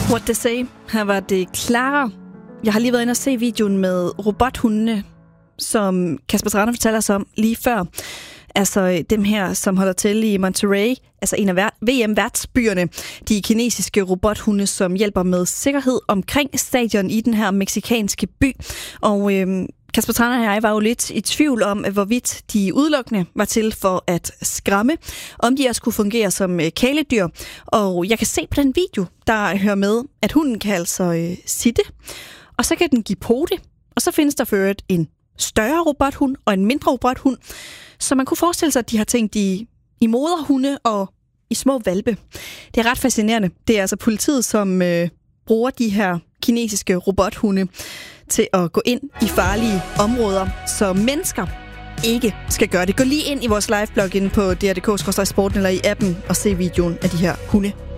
What they say. Her var det Clara. Jeg har lige været inde og se videoen med robothundene, som Kasper Thrane fortalte os om lige før. Altså dem her, som holder til i Monterrey, altså en af VM-værtsbyerne. De kinesiske robothunde, som hjælper med sikkerhed omkring stadion i den her meksikanske by. Og Kasper Thrane og jeg var jo lidt i tvivl om, hvorvidt de udelukkende var til for at skræmme, om de også kunne fungere som kæledyr. Og jeg kan se på den video, der hører med, at hunden kan altså sitte, og så kan den give pote, og så findes der for øvrigt en større robothund og en mindre robothund, så man kunne forestille sig, at de har tænkt i moderhunde og i små hvalpe. Det er ret fascinerende. Det er altså politiet, som bruger de her kinesiske robothunde til at gå ind i farlige områder, så mennesker ikke skal gøre det. Gå lige ind i vores liveblog inde på dr.dk/sporten eller i appen og se videoen af de her hunde.